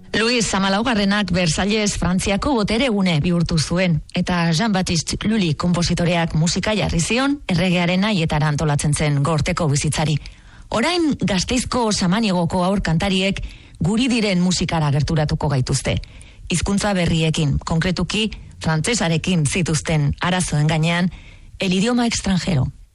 Luis Xamalaugarrenak Versalles Frantziako botere gune bihurtu zuen, eta Jean-Baptiste Lully konpositoreak musika jarri zion erregearen haietara antolatzen zen gorteko bizitzari. Orain Gasteizko Samaniegoko aur kantariek guri diren musikara gerturatuko gaituzte. Hizkuntza berriekin, konkretuki frantsesarekin zituzten arazoen gainean, el idioma extranjero.